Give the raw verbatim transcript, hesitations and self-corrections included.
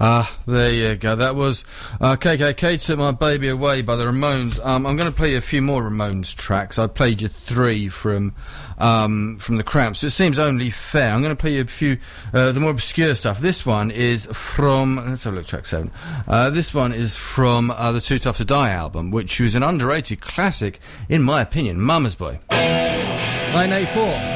Ah, there you go. That was uh, K K K Took My Baby Away by the Ramones. Um, I'm going to play you a few more Ramones tracks. I played you three from um, from the Cramps, so it seems only fair. I'm going to play you a few uh, the more obscure stuff. This one is from, let's have a look, track seven. Uh, this one is from uh, the Too Tough to Die album, which was an underrated classic, in my opinion, Mama's Boy. nineteen eighty-four.